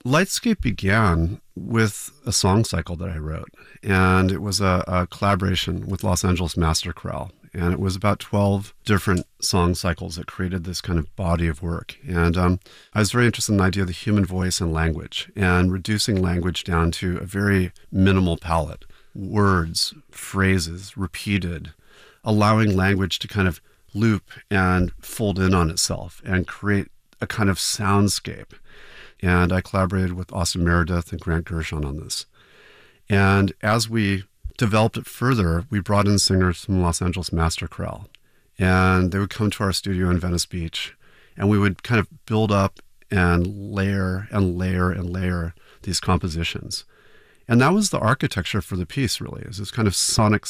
Lightscape began with a song cycle that I wrote, and it was a collaboration with Los Angeles Master Chorale. And it was about 12 different song cycles that created this kind of body of work. And I was very interested in the idea of the human voice and language, and reducing language down to a very minimal palette. Words, phrases, repeated, allowing language to kind of loop and fold in on itself and create a kind of soundscape. And I collaborated with Austin Meredith and Grant Gershon on this. And as we developed it further, we brought in singers from Los Angeles Master Chorale. And they would come to our studio in Venice Beach, and we would kind of build up and layer and layer and layer these compositions. And that was the architecture for the piece, really, is this kind of sonic